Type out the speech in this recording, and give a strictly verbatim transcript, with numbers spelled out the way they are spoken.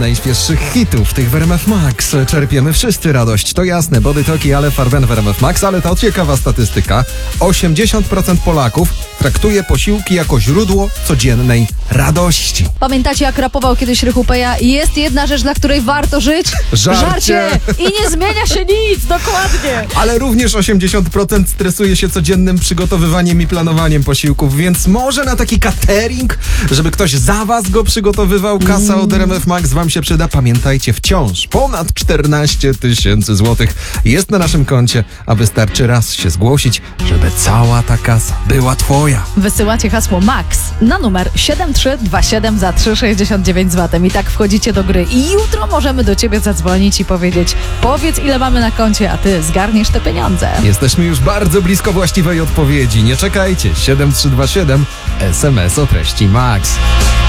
najświeższych hitów, tych w R M F Max. Czerpiemy wszyscy radość, to jasne, Body Talk i Ale Farben w R M F Max, ale to ciekawa statystyka. osiemdziesiąt procent Polaków traktuje posiłki jako źródło codziennej radości. Pamiętacie, jak rapował kiedyś Rychu Peja? Jest jedna rzecz, dla której warto żyć? Żarcie! I nie zmienia się nic, dokładnie! Ale również osiemdziesiąt procent stresuje się codziennym przygotowywaniem i planowaniem posiłków, więc może na taki catering, żeby ktoś za was go przygotowywał, kasa od R M F Max wam się przyda. Pamiętajcie, wciąż ponad czternaście tysięcy złotych jest na naszym koncie, a wystarczy raz się zgłosić, żeby cała ta kasa była twoja. Wysyłacie hasło MAX na numer siedem trzy dwa siedem za trzy sześćdziesiąt dziewięć z VAT-em i tak wchodzicie do gry. I jutro możemy do ciebie zadzwonić i powiedzieć: powiedz, ile mamy na koncie, a ty zgarniesz te pieniądze. Jesteśmy już bardzo blisko właściwej odpowiedzi. Nie czekajcie. siedem trzy dwa siedem, S M S o treści MAX.